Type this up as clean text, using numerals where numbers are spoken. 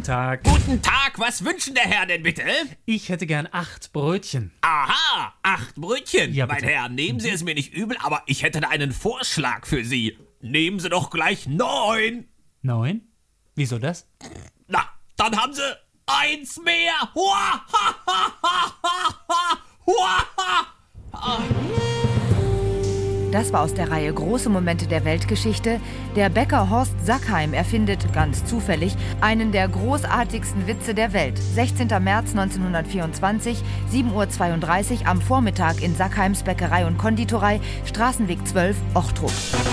Tag. Guten Tag, was wünschen der Herr denn bitte? Ich hätte gern 8 Brötchen. Aha, 8 Brötchen. Ja, mein bitte. Herr, nehmen Sie es mir nicht übel, aber ich hätte da einen Vorschlag für Sie. Nehmen Sie doch gleich 9. 9? Wieso das? Na, dann haben Sie 1 mehr. Hua, ha, ha, ha, ha, ha, hua, ha. Das war aus der Reihe Große Momente der Weltgeschichte. Der Bäcker Horst Sackheim erfindet, ganz zufällig, einen der großartigsten Witze der Welt. 16. März 1924, 7:32 Uhr am Vormittag in Sackheims Bäckerei und Konditorei, Straßenweg 12, Ochtrup.